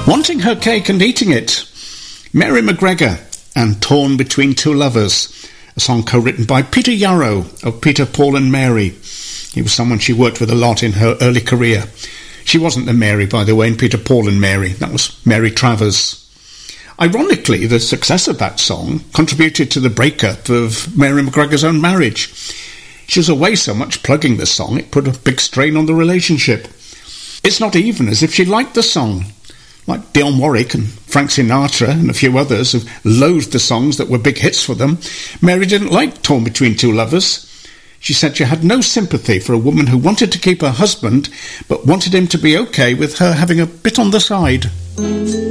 Wanting her cake and eating it, Mary McGregor and Torn Between Two Lovers, a song co-written by Peter Yarrow of Peter, Paul and Mary. He was someone she worked with a lot in her early career. She wasn't the Mary, by the way, in Peter, Paul and Mary. That was Mary Travers. Ironically, the success of that song contributed to the breakup of Mary McGregor's own marriage. She was away so much plugging the song, it put a big strain on the relationship. It's not even as if she liked the song. Like Dionne Warwick and Frank Sinatra and a few others who loathed the songs that were big hits for them, Mary didn't like Torn Between Two Lovers. She said she had no sympathy for a woman who wanted to keep her husband but wanted him to be okay with her having a bit on the side.